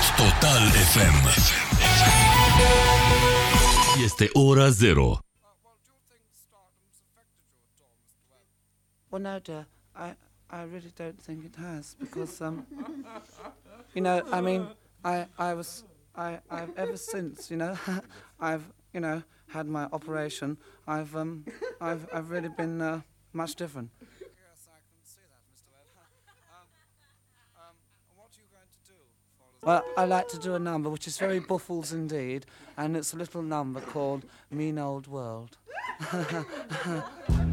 Total FM. Este ora 0. Well, no, dear. I really don't think it has because, you know, I mean, I've ever since, you know, I've, you know, had my operation. I've really been much different. Yes, I can see that, Mr. Ed. What are you going to do? Well, I like to do a number which is very Buffles indeed, and it's a little number called Mean Old World.